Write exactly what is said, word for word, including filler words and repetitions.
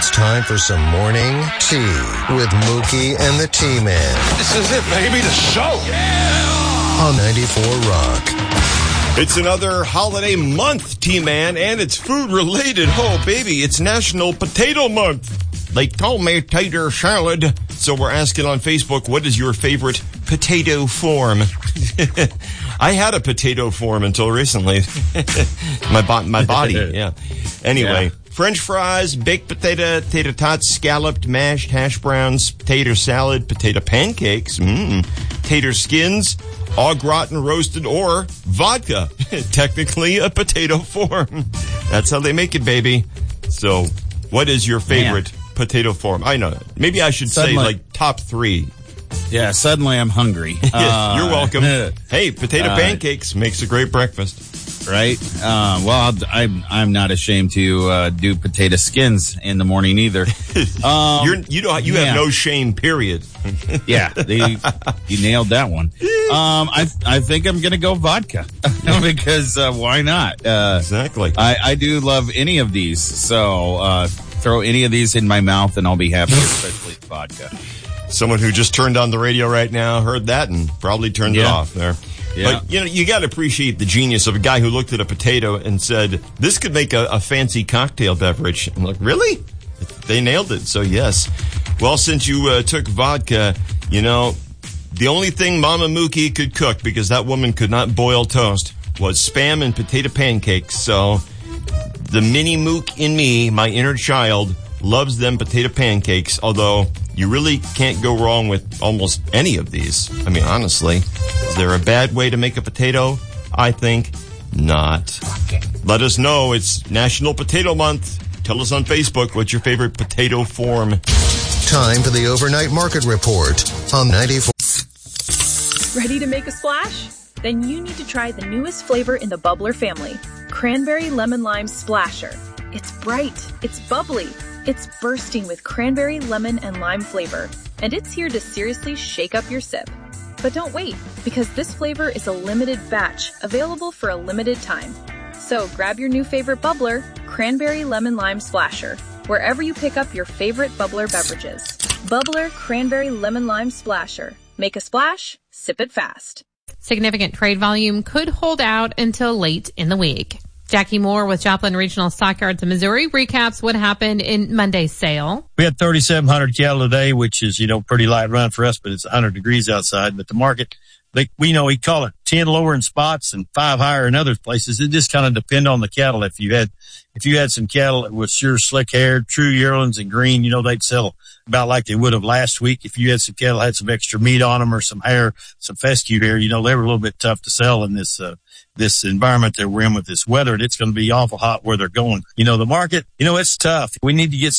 It's time for some morning tea with Mookie and the T-Man. This is it, baby, the show. Yeah! On ninety-four Rock. It's another holiday month, T-Man, and it's food-related. Oh, baby, it's National Potato Month. They told me tater salad. So we're asking on Facebook, what is your favorite potato form? I had a potato form until recently. my bo- my body, yeah. Anyway, yeah. French fries, baked potato, tater tots, scalloped, mashed, hash browns, tater salad, potato pancakes, mm, tater skins, au gratin roasted, or vodka. Technically a potato form. That's how they make it, baby. So what is your favorite Man. potato form? I know. Maybe I should suddenly, say like top three. Yeah, suddenly I'm hungry. Yes, uh, you're welcome. Hey, potato uh, pancakes makes a great breakfast. Right? Uh, well, I'm, I'm not ashamed to uh, do potato skins in the morning either. Um, you're, you don't, you yeah. have no shame, period. Yeah, they, you nailed that one. Um, I I think I'm going to go vodka because uh, why not? Uh, exactly. I, I do love any of these, so uh, throw any of these in my mouth and I'll be happy, especially vodka. Someone who just turned on the radio right now heard that and probably turned yeah. it off there. Yeah. But, you know, you got to appreciate the genius of a guy who looked at a potato and said, this could make a, a fancy cocktail beverage. I'm like, really? They nailed it. So, yes. Well, since you uh, took vodka, you know, the only thing Mama Mookie could cook, because that woman could not boil toast, was Spam and potato pancakes. So the mini Mook in me, my inner child, loves them potato pancakes, although you really can't go wrong with almost any of these. I mean, honestly, is there a bad way to make a potato? I think not. Let us know. It's National Potato Month. Tell us on Facebook what's your favorite potato form. Time for the overnight market report on ninety-four. Ready to make a splash? Then you need to try the newest flavor in the Bubbler family, Cranberry Lemon Lime Splasher. It's bright, it's bubbly, it's bursting with cranberry, lemon, and lime flavor, and it's here to seriously shake up your sip. But don't wait, because this flavor is a limited batch, available for a limited time. So grab your new favorite bubbler, Cranberry Lemon Lime Splasher, wherever you pick up your favorite bubbler beverages. Bubbler Cranberry Lemon Lime Splasher. Make a splash, sip it fast. Significant trade volume could hold out until late in the week. Jackie Moore with Joplin Regional Stockyards in Missouri recaps what happened in Monday's sale. We had thirty-seven hundred cattle today, which is, you know, pretty light run for us, but it's one hundred degrees outside. But the market, they, we know we call it ten lower in spots and five higher in other places. It just kind of depend on the cattle. If you had, if you had some cattle that was sure slick haired, true yearlings and green, you know, they'd sell about like they would have last week. If you had some cattle that had some extra meat on them or some hair, some fescue hair, you know, they were a little bit tough to sell in this, uh, this environment that we're in with this weather, and it's going to be awful hot where they're going. You know, the market, you know, it's tough. We need to get